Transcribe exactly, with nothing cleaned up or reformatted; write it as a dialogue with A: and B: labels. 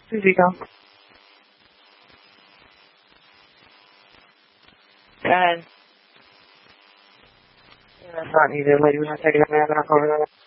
A: Susie, go. Go ahead. Yeah, that's not needed. Lady, we have to take it. I'm not over that.